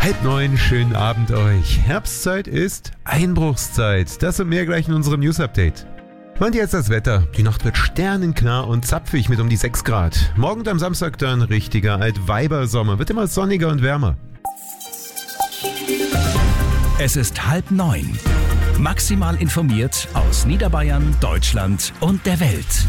8:30, schönen Abend euch. Herbstzeit ist Einbruchszeit. Das und mehr gleich in unserem News-Update. Und jetzt das Wetter. Die Nacht wird sternenklar und zapfig mit um die 6 Grad. Morgen und am Samstag dann richtiger Altweibersommer. Wird immer sonniger und wärmer. Es ist 8:30. Maximal informiert aus Niederbayern, Deutschland und der Welt.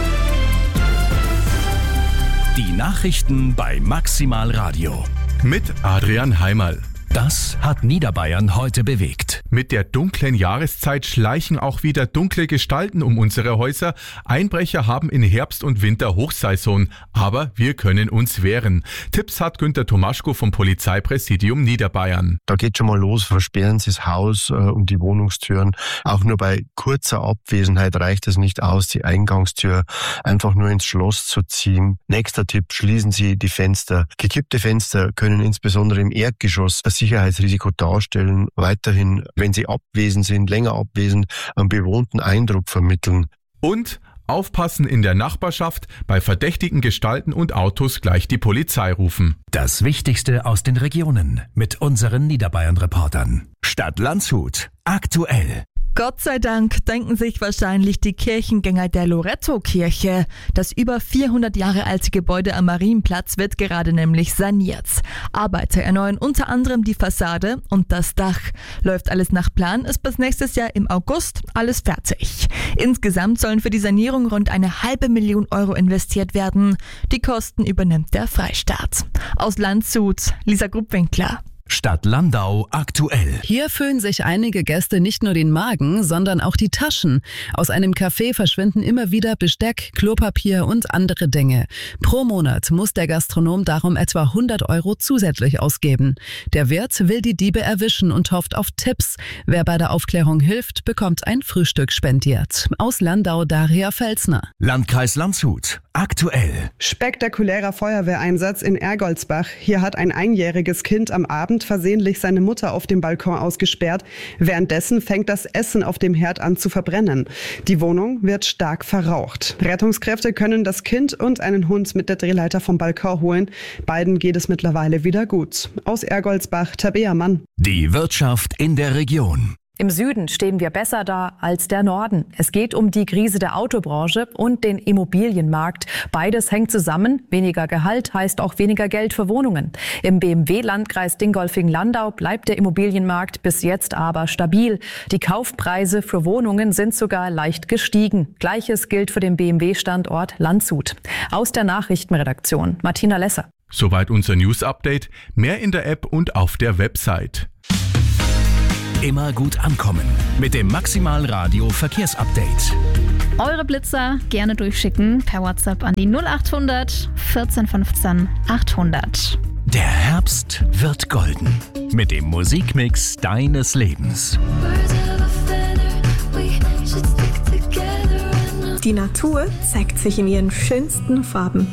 Die Nachrichten bei Maximal Radio. Mit Adrian Heimerl. Das hat Niederbayern heute bewegt. Mit der dunklen Jahreszeit schleichen auch wieder dunkle Gestalten um unsere Häuser. Einbrecher haben in Herbst und Winter Hochsaison, aber wir können uns wehren. Tipps hat Günter Tomaschko vom Polizeipräsidium Niederbayern. Da geht schon mal los, versperren Sie das Haus und die Wohnungstüren. Auch nur bei kurzer Abwesenheit reicht es nicht aus, die Eingangstür einfach nur ins Schloss zu ziehen. Nächster Tipp, schließen Sie die Fenster. Gekippte Fenster können insbesondere im Erdgeschoss das Sicherheitsrisiko darstellen. Weiterhin, wenn sie abwesend sind, länger abwesend, einen bewohnten Eindruck vermitteln. Und aufpassen in der Nachbarschaft, bei verdächtigen Gestalten und Autos gleich die Polizei rufen. Das Wichtigste aus den Regionen mit unseren Niederbayern-Reportern. Stadt Landshut. Aktuell. Gott sei Dank denken sich wahrscheinlich die Kirchengänger der Loretto-Kirche. Das über 400 Jahre alte Gebäude am Marienplatz wird gerade nämlich saniert. Arbeiter erneuern unter anderem die Fassade und das Dach. Läuft alles nach Plan, ist bis nächstes Jahr im August alles fertig. Insgesamt sollen für die Sanierung rund 500.000 Euro investiert werden. Die Kosten übernimmt der Freistaat. Aus Landshut, Lisa Gruppwinkler. Stadt Landau aktuell. Hier füllen sich einige Gäste nicht nur den Magen, sondern auch die Taschen. Aus einem Café verschwinden immer wieder Besteck, Klopapier und andere Dinge. Pro Monat muss der Gastronom darum etwa 100 Euro zusätzlich ausgeben. Der Wirt will die Diebe erwischen und hofft auf Tipps. Wer bei der Aufklärung hilft, bekommt ein Frühstück spendiert. Aus Landau Daria Felsner. Landkreis Landshut aktuell. Spektakulärer Feuerwehreinsatz in Ergoldsbach. Hier hat ein einjähriges Kind am Abend versehentlich seine Mutter auf dem Balkon ausgesperrt. Währenddessen fängt das Essen auf dem Herd an zu verbrennen. Die Wohnung wird stark verraucht. Rettungskräfte können das Kind und einen Hund mit der Drehleiter vom Balkon holen. Beiden geht es mittlerweile wieder gut. Aus Ergoldsbach, Tabea Mann. Die Wirtschaft in der Region. Im Süden stehen wir besser da als der Norden. Es geht um die Krise der Autobranche und den Immobilienmarkt. Beides hängt zusammen. Weniger Gehalt heißt auch weniger Geld für Wohnungen. Im BMW-Landkreis Dingolfing-Landau bleibt der Immobilienmarkt bis jetzt aber stabil. Die Kaufpreise für Wohnungen sind sogar leicht gestiegen. Gleiches gilt für den BMW-Standort Landshut. Aus der Nachrichtenredaktion Martina Lesser. Soweit unser News-Update. Mehr in der App und auf der Website. Immer gut ankommen mit dem Maximal Radio Verkehrsupdate. Eure Blitzer gerne durchschicken per WhatsApp an die 0800 14 15 800. Der Herbst wird golden mit dem Musikmix deines Lebens. Die Natur zeigt sich in ihren schönsten Farben.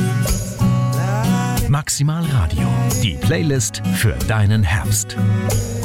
Maximal Radio, die Playlist für deinen Herbst.